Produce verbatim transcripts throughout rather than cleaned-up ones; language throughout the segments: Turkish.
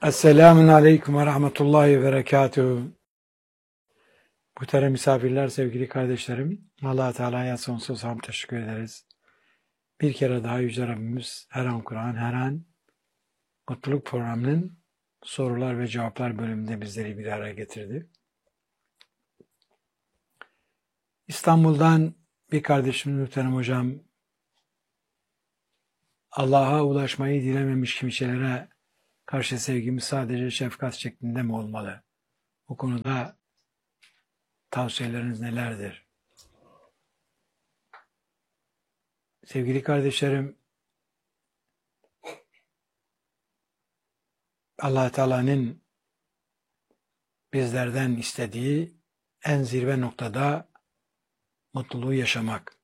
Esselamun Aleyküm ve Rahmetullahi ve Berekatuhu. Muhterem misafirler, sevgili kardeşlerim, Allah Teala'ya sonsuz hamd teşekkür ederiz. Bir kere daha Yüce Rabbimiz her an Kur'an, her an Mutluluk Programı'nın sorular ve cevaplar bölümünde bizleri bir araya getirdi. İstanbul'dan bir kardeşimiz muhterem hocam, Allah'a ulaşmayı dilememiş kimselere karşı sevgimiz sadece şefkat şeklinde mi olmalı? Bu konuda tavsiyeleriniz nelerdir? Sevgili kardeşlerim, Allah Teala'nın bizlerden istediği en zirve noktada mutluluğu yaşamak.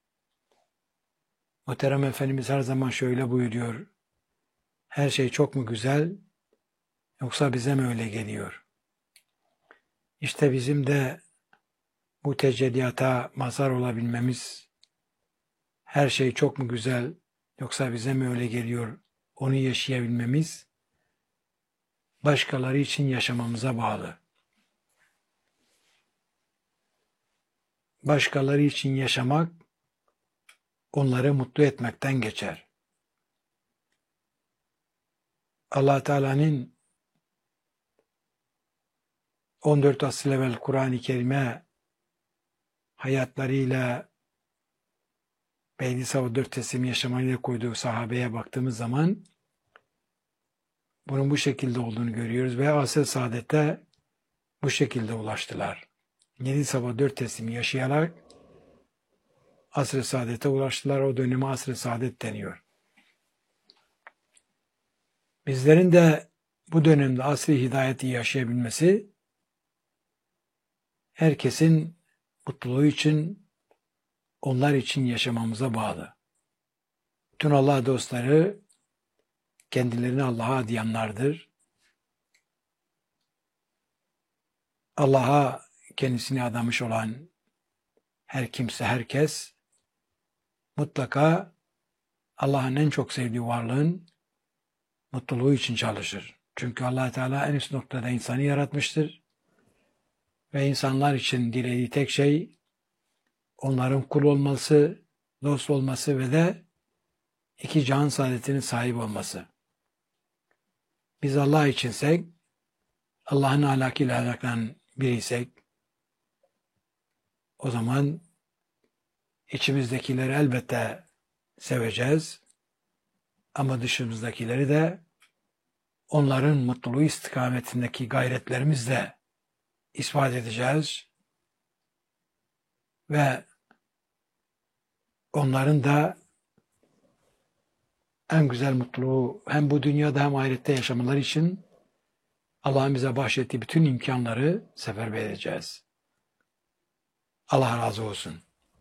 Muhterem Efendimiz her zaman şöyle buyuruyor: her şey çok mu güzel, yoksa bize mi öyle geliyor? İşte bizim de bu tecelliyata mazhar olabilmemiz, her şey çok mu güzel, yoksa bize mi öyle geliyor, onu yaşayabilmemiz, başkaları için yaşamamıza bağlı. Başkaları için yaşamak, onları mutlu etmekten geçer. Allah Teala'nın on dört asıl evvel Kur'an-ı Kerim'e hayatlarıyla Beyli dört teslim yaşamayla koyduğu sahabeye baktığımız zaman bunun bu şekilde olduğunu görüyoruz ve asr-ı saadete bu şekilde ulaştılar. Yedi sabah dört teslim yaşayarak asr-ı saadete ulaştılar. O döneme asr-ı saadet deniyor. Bizlerin de bu dönemde asr-ı hidayeti yaşayabilmesi, herkesin mutluluğu için, onlar için yaşamamıza bağlı. Bütün Allah dostları kendilerini Allah'a adayanlardır. Allah'a kendisini adamış olan her kimse, herkes mutlaka Allah'ın en çok sevdiği varlığın mutluluğu için çalışır. Çünkü Allah Teala en üst noktada insanı yaratmıştır. Ve insanlar için dilediği tek şey onların kul olması, dost olması ve de iki cihan saadetinin sahip olması. Biz Allah içinsek, Allah'ın ahlakıyla ahlaklanan biriysek, o zaman içimizdekileri elbette seveceğiz. Ama dışımızdakileri de onların mutluluğu istikametindeki gayretlerimizle ispat edeceğiz. Ve onların da en güzel mutluluğu hem bu dünyada hem ahirette yaşamaları için Allah'ın bize bahşettiği bütün imkanları seferber edeceğiz. Allah razı olsun.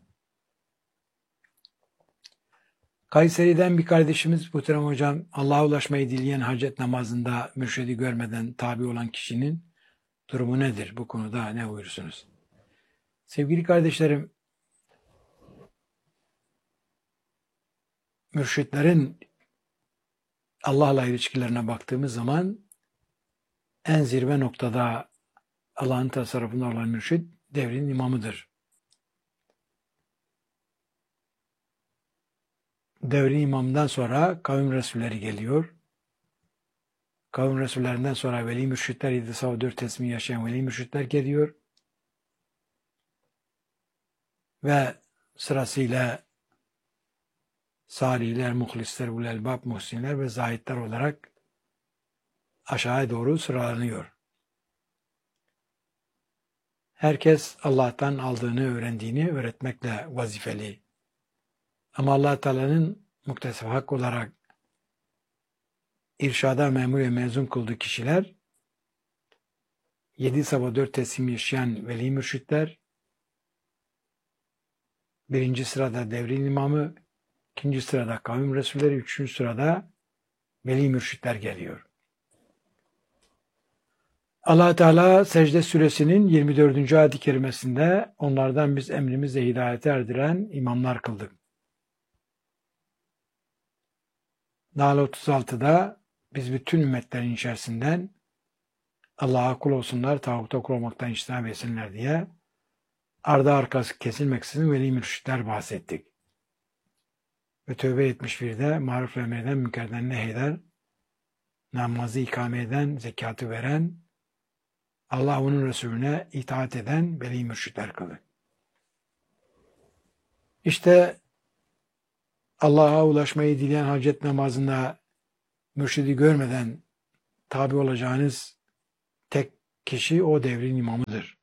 Kayseri'den bir kardeşimiz muhterem hocam, Allah'a ulaşmayı dileyen hacet namazında mürşidi görmeden tabi olan kişinin durumu nedir? Bu konuda ne buyursunuz? Sevgili kardeşlerim, mürşitlerin Allah'la ilişkilerine baktığımız zaman en zirve noktada Allah'ın tasarrufunda olan mürşit devrin imamıdır. Devrin imamından sonra kavim resulleri geliyor. Kavim resullerinden sonra veli mürşitler, yedi sabah dört tesmi yaşayan veli mürşitler geliyor. Ve sırasıyla salihler, muhlisler, ulul elbab, muhsinler ve zahitler olarak aşağıya doğru sıralanıyor. Herkes Allah'tan aldığını, öğrendiğini öğretmekle vazifeli. Ama Allah Teala'nın muktesip hak olarak irşada memur ve mezun kıldığı kişiler, yedi sabah dört teslim yaşayan veli mürşitler, birinci sırada devrin imamı, ikinci sırada kavim resulleri, üçüncü sırada veli mürşitler geliyor. Allah Teala Secde Suresinin yirmi dördüncü ayet-i kerimesinde onlardan biz emrimizle hidayete erdiren imamlar kıldık. Nahl otuz altıda biz bütün ümmetlerin içerisinden Allah'a kul olsunlar, tağuta kul olmaktan içtinab etsinler diye ardı arkası kesilmeksizin veli mürşitler bahsettik. Ve Tövbe yetmiş birde maruf emirden, münkerden nehyeder, namazı ikame eden, zekatı veren, Allah onun Resulüne itaat eden veli mürşitler kılır. İşte Allah'a ulaşmayı dileyen hacet namazında mürşidi görmeden tabi olacağınız tek kişi o devrin imamıdır.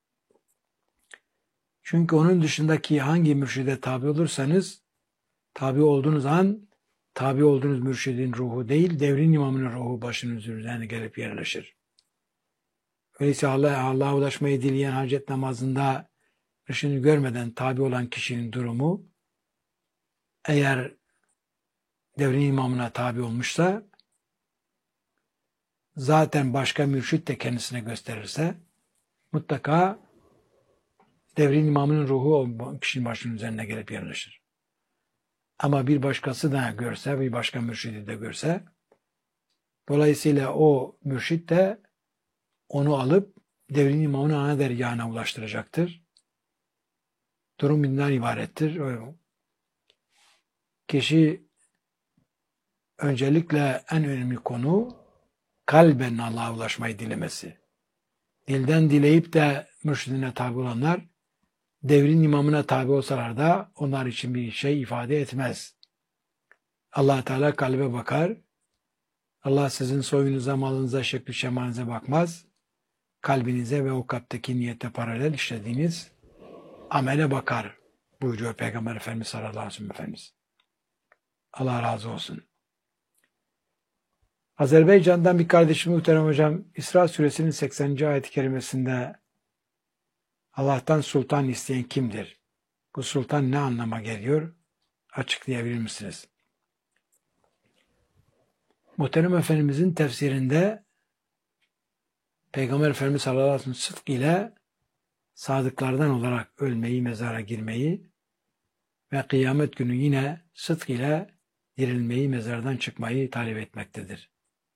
Çünkü onun dışındaki hangi mürşide tabi olursanız, tabi olduğunuz an, tabi olduğunuz mürşidin ruhu değil, devrin imamının ruhu başının üzerine gelip yerleşir. Öyleyse Allah, Allah'a ulaşmayı dileyen hacet namazında mürşidini görmeden tabi olan kişinin durumu, eğer devrin imamına tabi olmuşsa, zaten başka mürşit de kendisine gösterirse, mutlaka devrin imamının ruhu o kişinin başının üzerine gelip yerleşir. Ama bir başkası da görse, bir başka mürşidi de görse, dolayısıyla o mürşit de onu alıp devrin imamının ana dergâhına ulaştıracaktır. Durum bundan ibarettir. Kişi öncelikle en önemli konu kalben Allah'a ulaşmayı dilemesi. Dilden dileyip de mürşidine tabi olanlar devrin imamına tabi olsalar da onlar için bir şey ifade etmez. Allah Teala kalbe bakar. Allah sizin soyunuza, malınıza, şekli şemalinize bakmaz. Kalbinize ve o kalpteki niyette paralel işlediğiniz amele bakar buyuruyor Peygamber Efendimiz sallallahu aleyhi ve sellem Efendimiz. Allah razı olsun. Azerbaycan'dan bir kardeşim muhterem hocam, İsra suresinin sekseninci ayet-i kerimesinde Allah'tan sultan isteyen kimdir? Bu sultan ne anlama geliyor? Açıklayabilir misiniz? Muhterem Efendimizin tefsirinde Peygamber Efendimiz sallallahu aleyhi ve sellem sıdk ile sadıklardan olarak ölmeyi, mezara girmeyi ve kıyamet günü yine sıdk ile dirilmeyi, mezardan çıkmayı talep etmektedir.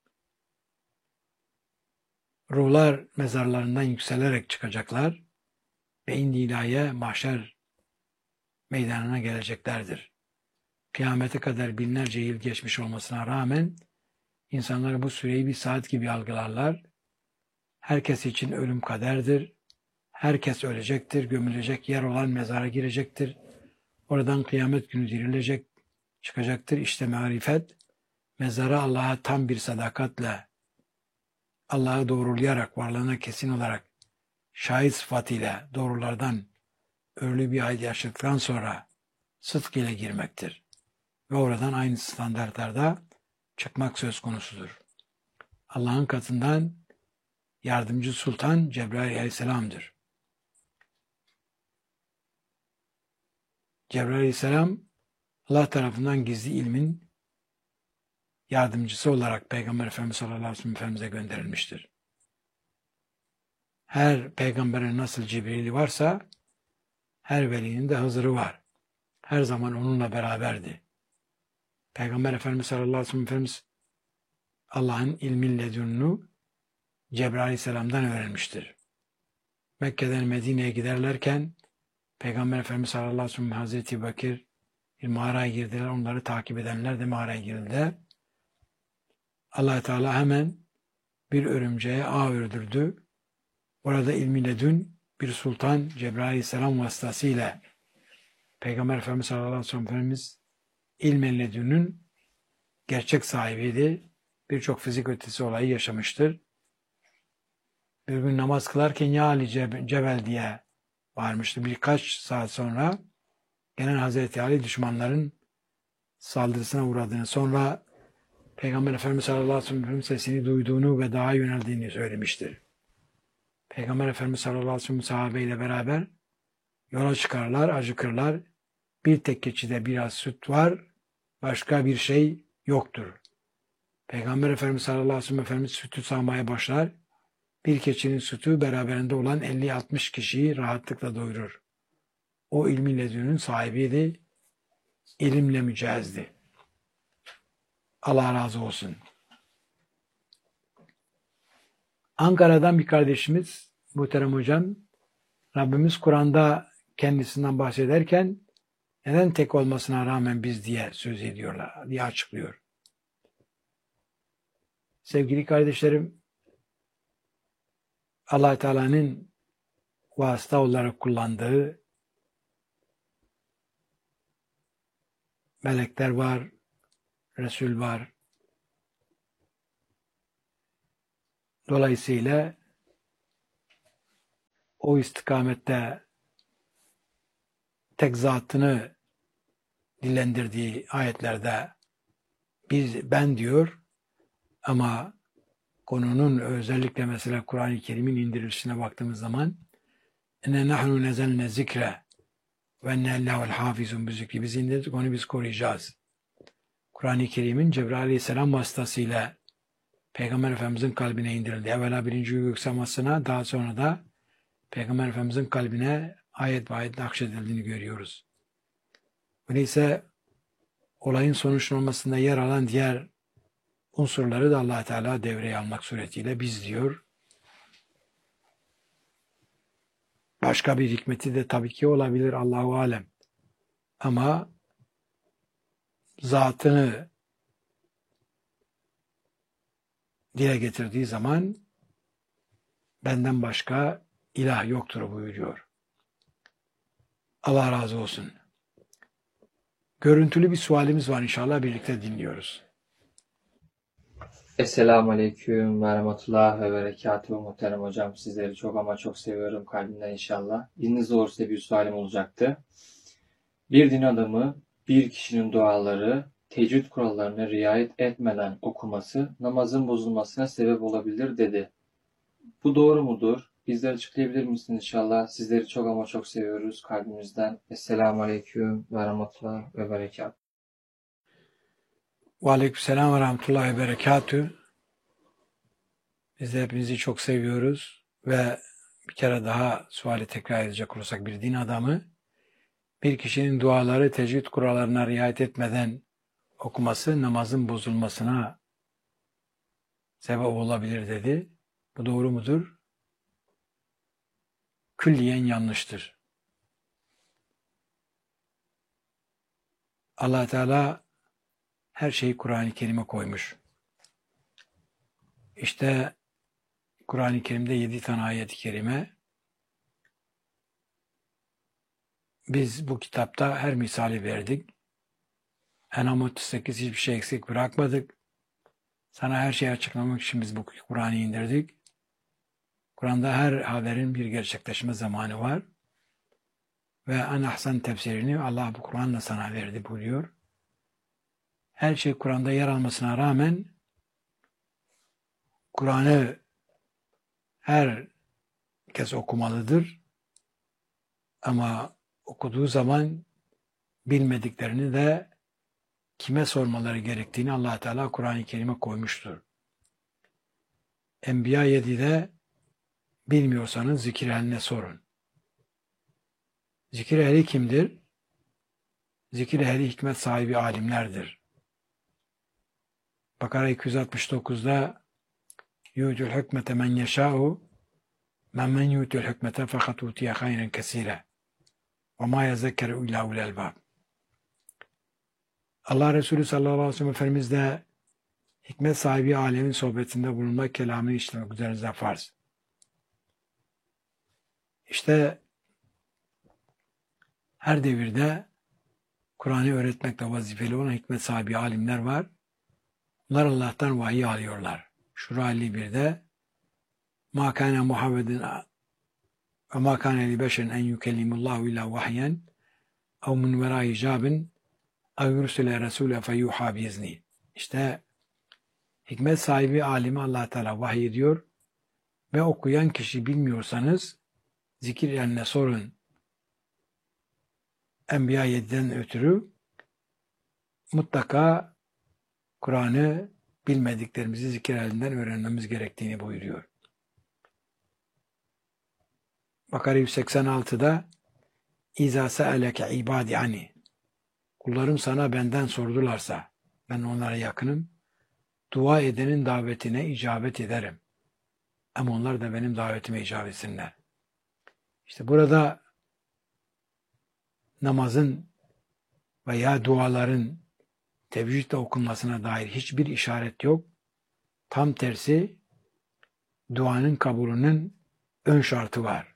Ruhlar mezarlarından yükselerek çıkacaklar ve indi ilahiye mahşer meydanına geleceklerdir. Kıyamete kadar binlerce yıl geçmiş olmasına rağmen insanlar bu süreyi bir saat gibi algılarlar. Herkes için ölüm kaderdir. Herkes ölecektir, gömülecek, yer olan mezara girecektir. Oradan kıyamet günü dirilecek, çıkacaktır. İşte marifet, mezara Allah'a tam bir sadakatle, Allah'ı doğrulayarak, varlığına kesin olarak, şahit sıfatıyla doğrulardan ölü bir ay yaşadıktan sonra sıdk ile girmektir. Ve oradan aynı standartlarda çıkmak söz konusudur. Allah'ın katından yardımcı sultan Cebrail aleyhisselam'dır. Cebrail aleyhisselam Allah tarafından gizli ilmin yardımcısı olarak Peygamber Efendimiz sallallahu aleyhi ve sellem Efendimiz'e gönderilmiştir. Her peygamberin nasıl Cibril'i varsa her velinin de Hızır'ı var. Her zaman onunla beraberdi. Peygamber Efendimiz sallallahu aleyhi ve sellem Efendimiz Allah'ın ilmin ledününü Cebrail aleyhisselam'dan öğrenmiştir. Mekke'den Medine'ye giderlerken Peygamber Efendimiz sallallahu aleyhi ve sellem Hazreti Bekir bir mağaraya girdiler. Onları takip edenler de mağaraya girdiler. Allah Teala hemen bir örümceğe ağ ördürdü. Orada ilmi ledün bir sultan Cebrail aleyhisselam vasıtasıyla Peygamber Efendimiz sallallahu aleyhi ve sellem Efendimiz ilmin ledünün gerçek sahibiydi. Birçok fizik ötesi olayı yaşamıştır. Bir gün namaz kılarken ya Ali Cebel diye bağırmıştı. Birkaç saat sonra gelen Hazreti Ali düşmanların saldırısına uğradığını, sonra Peygamber Efendimiz sallallahu aleyhi ve sellem sesini duyduğunu ve dağa yöneldiğini söylemiştir. Peygamber Efendimiz sallallahu aleyhi ve sellem sahabeyle beraber yola çıkarlar, acıkırlar. Bir tek keçide biraz süt var, başka bir şey yoktur. Peygamber Efendimiz sallallahu aleyhi ve sellem Efendimiz sütü sağmaya başlar. Bir keçinin sütü beraberinde olan elli altmış kişiyi rahatlıkla doyurur. O ilmi ledünün sahibiydi, ilimle mücehizdi. Allah razı olsun. Ankara'dan bir kardeşimiz, muhterem hocam, Rabbimiz Kur'an'da kendisinden bahsederken neden tek olmasına rağmen biz diye söz ediyorlar, diye açıklıyor. Sevgili kardeşlerim, Allah Teala'nın vasıta olarak kullandığı melekler var, Resul var. Dolayısıyla o istikamette tek zatını dillendirdiği ayetlerde biz ben diyor ama konunun özellikle mesela Kur'an-ı Kerim'in indirilişine baktığımız zaman enne nahnu nezelne zikre ve ennellâhu'l hafizun bizikri, biz indirdik onu biz koruyacağız. Kur'an-ı Kerim'in Cebrail Aleyhisselam vasıtasıyla Peygamber Efendimizin kalbine indirildi. Evvela birinci gök semasına, daha sonra da Peygamber Efendimizin kalbine ayet ve ayet nakşedildiğini görüyoruz. Öyleyse olayın sonuçlanmasında yer alan diğer unsurları da Allah Teala devreye almak suretiyle biz diyor. Başka bir hikmeti de tabii ki olabilir, Allahu alem. Ama zatını dile getirdiği zaman benden başka ilah yoktur buyuruyor. Allah razı olsun. Görüntülü bir sualimiz var, inşallah birlikte dinliyoruz. Esselamu Aleyküm ve Rahmetullah ve Berekatuhu muhterem hocam. Sizleri çok ama çok seviyorum kalbimden inşallah. İzniniz olursa bir sualim olacaktı. Bir din adamı bir kişinin duaları tecvid kurallarına riayet etmeden okuması namazın bozulmasına sebep olabilir dedi. Bu doğru mudur? Bizleri açıklayabilir misiniz inşallah? Sizleri çok ama çok seviyoruz kalbimizden. Esselamu Aleyküm ve Rahmetullah ve Berekatuhu. Ve aleykümselam ve rahmetullahi ve berekatüh. Biz de hepinizi çok seviyoruz ve bir kere daha suali tekrar edecek olursak, bir din adamı bir kişinin duaları tecvid kurallarına riayet etmeden okuması namazın bozulmasına sebep olabilir dedi. Bu doğru mudur? Külliyen yanlıştır. Allah Teala her şeyi Kur'an-ı Kerim'e koymuş. İşte Kur'an-ı Kerim'de yedi tane ayet-i kerime. Biz bu kitapta her misali verdik. En'am otuz sekiz hiçbir şey eksik bırakmadık. Sana her şeyi açıklamak için biz bu Kur'an'ı indirdik. Kur'an'da her haberin bir gerçekleşme zamanı var. Ve en ahsen tefsirini Allah bu Kur'an'la sana verdi buyuruyor. Her şey Kur'an'da yer almasına rağmen Kur'an'ı herkes okumalıdır. Ama okuduğu zaman bilmediklerini de kime sormaları gerektiğini Allah Teala Kur'an-ı Kerim'e koymuştur. Enbiya yedide bilmiyorsanız zikir ehline sorun. Zikir ehli kimdir? Zikir ehli hikmet sahibi alimlerdir. Bakara iki yüz altmış dokuzda yu'tul hükmete men yeşâ'u men men yu'tul hükmete fakat utiye hayren kesire ve ma yezekkeru illa ulul elbab. Allah Resulü sallallahu aleyhi ve sellem Efendimiz de hikmet sahibi alemin sohbetinde bulunmak, kelamını işlemek üzerinize farz. İşte her devirde Kur'an'ı öğretmekle vazifeli olan hikmet sahibi alimler var. Bunlar Allah'tan vahiy alıyorlar. Şura elli birde مَا كَانَ مُحَمَّدٍ وَمَا كَانَ لِبَشَرٍ اَنْ يُكَلِّمُ اللّٰهُ اِلَّا وَحْيًا اَوْ مِنْ وَرَاءِ حِجَابٍ اَوْ يُرْسِلَ رَسُولَ فَيُوحَى بِإِذْنِهِ. İşte hikmet sahibi alimi Allah Teala vahiy ediyor ve okuyan kişi bilmiyorsanız zikir eline sorun. Enbiya yediden ötürü mutlaka Kur'an'ı bilmediklerimizi zikir elinden öğrenmemiz gerektiğini buyuruyor. Bakara yüz seksen altıda İzâ se'eleke ibâdi ani. Kullarım sana benden sordularsa, ben onlara yakınım, dua edenin davetine icabet ederim. Ama onlar da benim davetime icabet etsinler. İşte burada namazın veya duaların tevhidle okunmasına dair hiçbir işaret yok. Tam tersi duanın kabulünün ön şartı var.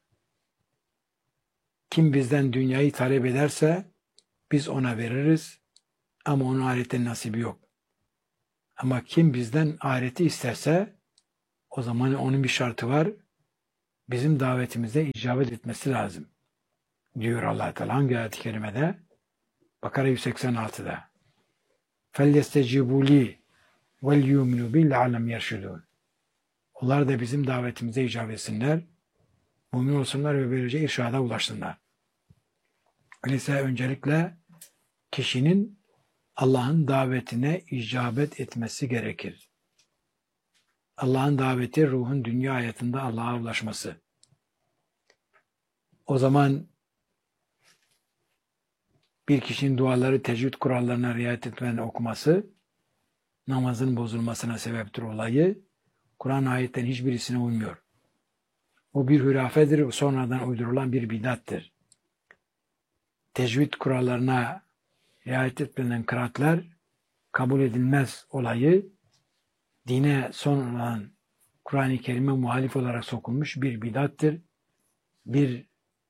Kim bizden dünyayı talep ederse biz ona veririz ama onun ahirette nasibi yok. Ama kim bizden ahireti isterse o zaman onun bir şartı var. Bizim davetimize icabet etmesi lazım. Diyor Allah Teala hangi ayet-i kerimede? Bakara yüz seksen altıda. فَلْيَسْتَجِبُوا لِي وَلْيُؤْمِنُوا بِي لَعَلَّهُمْ يَرْشُدُونَ. Onlar da bizim davetimize icabet etsinler. Mümin olsunlar ve böylece irşada ulaşsınlar. Öyleyse öncelikle kişinin Allah'ın davetine icabet etmesi gerekir. Allah'ın daveti ruhun dünya hayatında Allah'a ulaşması. O zaman bir kişinin duaları tecvid kurallarına riayet etmeden okuması namazın bozulmasına sebeptir olayı. Kur'an ayetlerin hiçbirisine uymuyor. O bir hürafedir, sonradan uydurulan bir bidattır. Tecvid kurallarına riayet etmeden kıraatler kabul edilmez olayı dine sonradan Kur'an-ı Kerim'e muhalif olarak sokulmuş bir bidattır. Bir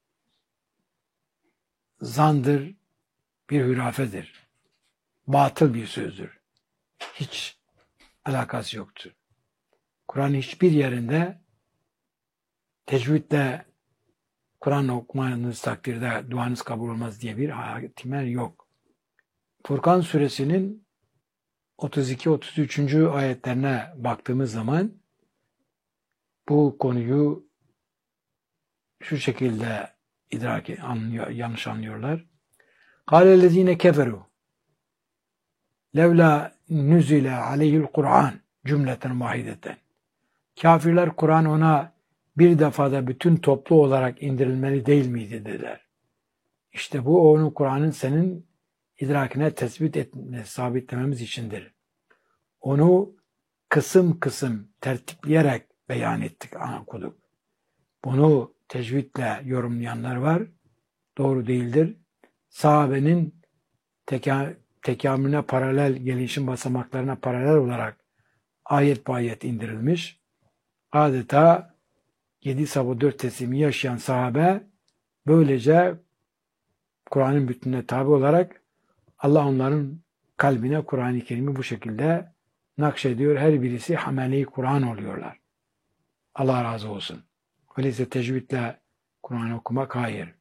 zandır, bir hürafedir. Batıl bir sözdür. Hiç alakası yoktur. Kur'an'ın hiçbir yerinde tecvidle Kur'an okumanız takdirde duanız kabul olmaz diye bir ihtimal yok. Furkan suresinin otuz iki otuz üçüncü ayetlerine baktığımız zaman bu konuyu şu şekilde idrak anlıyor, yanlış anlıyorlar. قَالَ الَّذ۪ينَ كَفَرُوا لَوْلَا نُزِلَ عَلَيْهِ الْقُرْآنِ cümleten vahideten. Kafirler Kur'an ona bir defada bütün toplu olarak indirilmeli değil miydi dediler. İşte bu onun Kur'an'ın senin idrakine tespit etmemiz, sabitlememiz içindir. Onu kısım kısım tertipleyerek beyan ettik, okuduk. Bunu tecvidle yorumlayanlar var. Doğru değildir. Sahabenin teka, tekamüline paralel, gelişim basamaklarına paralel olarak ayet bu ayet indirilmiş. Adeta yedi sabah dört teslimi yaşayan sahabe böylece Kur'an'ın bütününe tabi olarak Allah onların kalbine Kur'an-ı Kerim'i bu şekilde nakşediyor. Her birisi hamele-i Kur'an oluyorlar. Allah razı olsun. Öyleyse tecvidle Kur'an okumak hayır.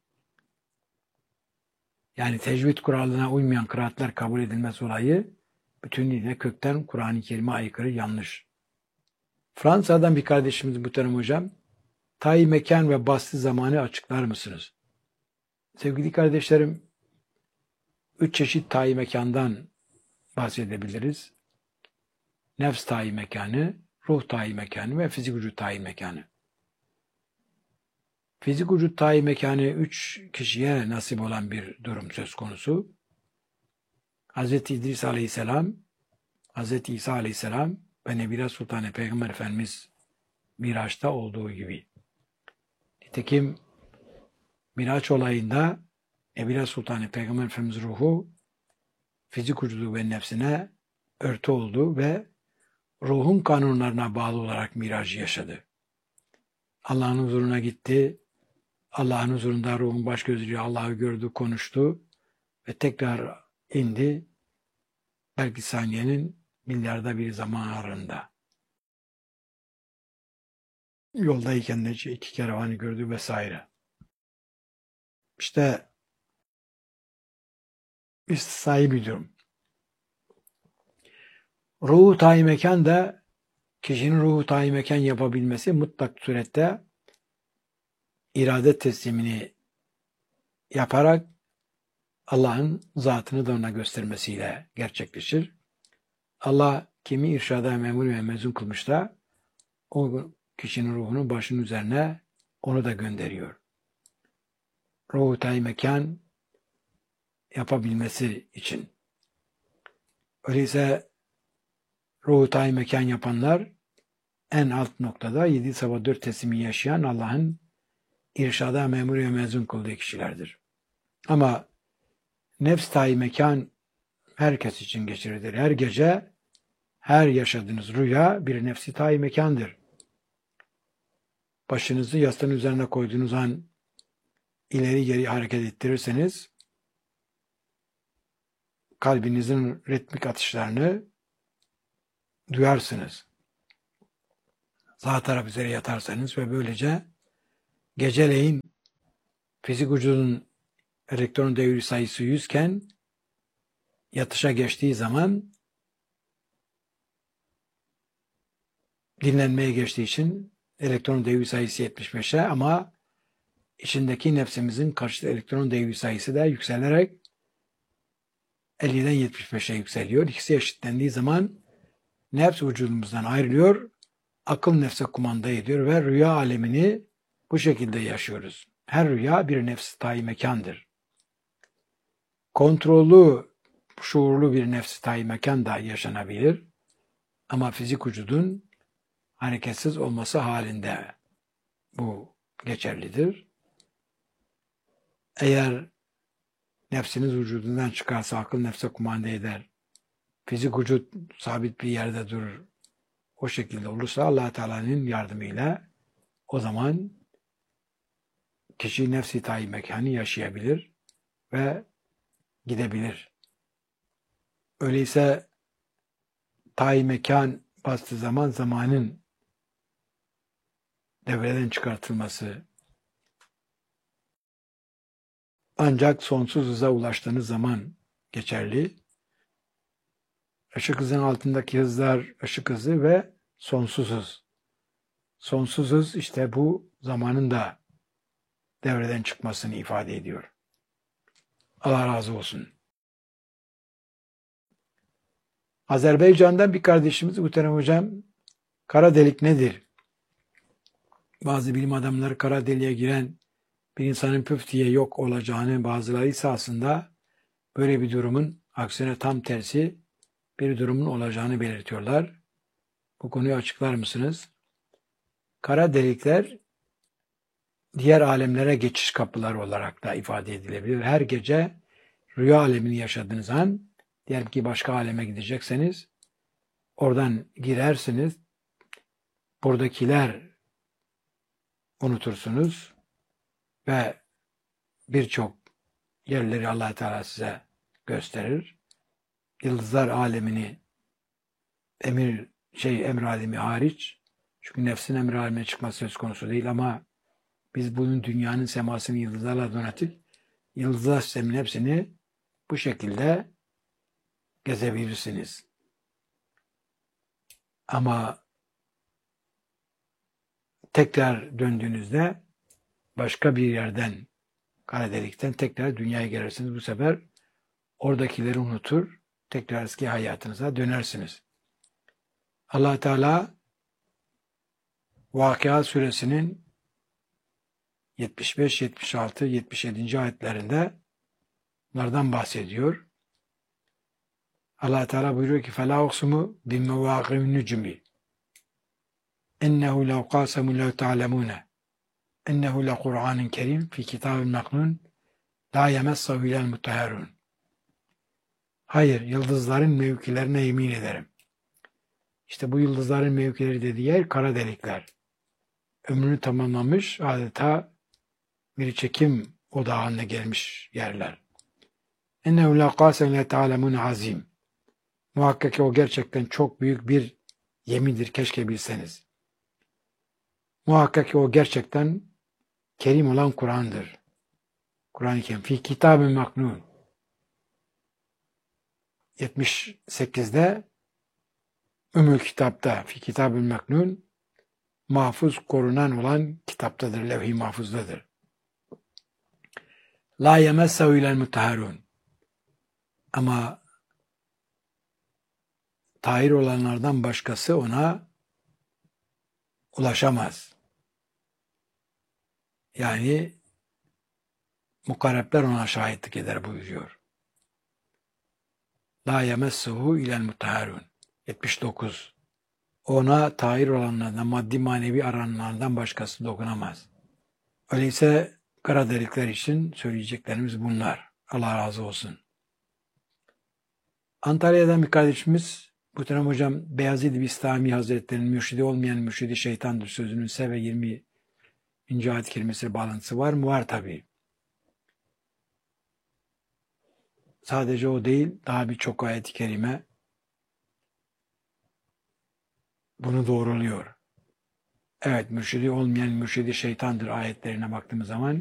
Yani tecvid kuralına uymayan kıraatler kabul edilmez olayı bütünlüğüyle kökten Kur'an-ı Kerim'e aykırı, yanlış. Fransa'dan bir kardeşimiz muhterem hocam, tayi mekan ve basti zamanı açıklar mısınız? Sevgili kardeşlerim, üç çeşit tayi mekandan bahsedebiliriz. Nefs tayi mekanı, ruh tayi mekanı ve fizik vücut tayi mekanı. Fizik vücut tayi mekanı üç kişiye nasip olan bir durum söz konusu. Hazreti İdris Aleyhisselam, Hazreti İsa Aleyhisselam ve Nebire Sultan Peygamber Efendimiz Miraç'ta olduğu gibi. Nitekim Miraç olayında Nebire Sultan Peygamber Efendimiz ruhu fizik vücudu ve nefsine örtü oldu ve ruhun kanunlarına bağlı olarak miracı yaşadı. Allah'ın huzuruna gitti. Allah'ın huzurunda ruhun baş gözüyle Allah'ı gördü, konuştu ve tekrar indi. Belki saniyenin milyarda bir zaman aralığında. Yoldayken de iki kervanı gördü vesaire. İşte istisnai bir durum. Ruhu tayi mekan da kişinin ruhu tayi mekan yapabilmesi mutlak surette irade teslimini yaparak Allah'ın zatını da ona göstermesiyle gerçekleşir. Allah kimi irşada memur ve mezun kılmış da o kişinin ruhunu başının üzerine onu da gönderiyor. Ruhu tayi mekan yapabilmesi için. Öyleyse ruhu tayi mekan yapanlar en alt noktada yedi sabah dört teslimi yaşayan Allah'ın irşada memur ve mezun kıldığı kişilerdir. Ama nefs tayi mekan herkes için geçerlidir. Her gece, her yaşadığınız rüya bir nefsi tayi mekandır. Başınızı yastığın üzerine koyduğunuz an ileri geri hareket ettirirseniz kalbinizin ritmik atışlarını duyarsınız. Sağ taraf üzere yatarsanız ve böylece geceleyin fizik vücudun elektron devri sayısı yüz iken yatışa geçtiği zaman dinlenmeye geçtiği için elektron devri sayısı yetmiş beşe ama içindeki nefsimizin karşıt elektron devri sayısı da yükselerek elliden yetmiş beşe yükseliyor. İkisi eşitlendiği zaman nefs vücudumuzdan ayrılıyor, akıl nefse kumanda ediyor ve rüya alemini bu şekilde yaşıyoruz. Her rüya bir nefs tayi mekandır. Kontrollü, şuurlu bir nefs tayi mekan da yaşanabilir. Ama fizik vücudun hareketsiz olması halinde bu geçerlidir. Eğer nefsiniz vücudundan çıkarsa akıl nefse kumanda eder. Fizik vücut sabit bir yerde durur. O şekilde olursa Allah Teala'nın yardımıyla o zaman kişi nefsi tayi mekanı yaşayabilir ve gidebilir. Öyleyse tayi mekan bastığı zaman zamanın devreden çıkartılması ancak sonsuz hıza ulaştığınız zaman geçerli. Işık hızının altındaki hızlar ışık hızı ve sonsuz hız. Sonsuz hız işte bu zamanın da devreden çıkmasını ifade ediyor. Allah razı olsun. Azerbaycan'dan bir kardeşimiz muhterem hocam, kara delik nedir? Bazı bilim adamları kara deliğe giren bir insanın püf diye yok olacağını, bazıları ise aslında böyle bir durumun aksine tam tersi bir durumun olacağını belirtiyorlar. Bu konuyu açıklar mısınız? Kara delikler diğer alemlere geçiş kapıları olarak da ifade edilebilir. Her gece rüya alemini yaşadığınız an, diyelim ki başka aleme gidecekseniz, oradan girersiniz, buradakiler unutursunuz ve birçok yerleri Allah Teala size gösterir. Yıldızlar alemini emir şey emir alemi hariç, çünkü nefsin emir alemine çıkması söz konusu değil ama biz bunun dünyanın semasını yıldızlarla donatıp yıldızlar sisteminin hepsini bu şekilde gezebilirsiniz. Ama tekrar döndüğünüzde başka bir yerden, kara delikten tekrar dünyaya gelirsiniz. Bu sefer oradakileri unutur, tekrar eski hayatınıza dönersiniz. Allah Teala Vakıa suresinin yetmiş beş, yetmiş altı, yetmiş yedinci ayetlerinde bunlardan bahsediyor. Allah Teala buyuruyor ki فَلَا اُقْسُمُ بِمَوَاقِعِ النُّجُمِ اِنَّهُ لَوْ قَاسَمُ لَوْ تَعْلَمُونَ اِنَّهُ لَقُرْآنٍ كَرِيمٍ فِي كِتَابٍ مَكْنُونَ لَا يَمَسَّهُ اِلَى الْمُطَّهَّرُونَ. Hayır, yıldızların mevkilerine yemin ederim. İşte bu yıldızların mevkileri dediği yer kara delikler. Ömrünü tamamlamış, adeta bir çekim odağı haline gelmiş yerler. اِنَّهُ لَا قَاسَمُ لَا تَعْلَمُونَ azim. Muhakkak ki o gerçekten çok büyük bir yemindir, keşke bilseniz. Muhakkak ki o gerçekten kerim olan Kur'an'dır. Kur'an-ı Kerim. Fi kitab-ı maknun. yetmiş sekizde Ümmül Kitap'ta, fi kitab-ı maknun, mahfuz korunan olan kitaptadır, levh-i mahfuzdadır. La yemessehu ilel mutahharun. Ama tahir olanlardan başkası ona ulaşamaz. Yani mukarrepler ona şahitlik eder buyuruyor. La yemessehu ilel mutahharun. yetmiş dokuz. ona tahir olanlardan, maddi manevi arananlardan başkası dokunamaz. Öyleyse kara delikler için söyleyeceklerimiz bunlar. Allah razı olsun. Antalya'dan bir kardeşimiz, Muhterem Hocam, Beyazid Bistami Hazretleri'nin mürşidi olmayan mürşidi şeytandır sözünün S ve yirminci ayet kelimesi bağlantısı var mı? Var tabii. Sadece o değil, daha birçok ayet-i kerime bunu doğruluyor. Evet, mürşidi olmayan mürşidi şeytandır ayetlerine baktığımız zaman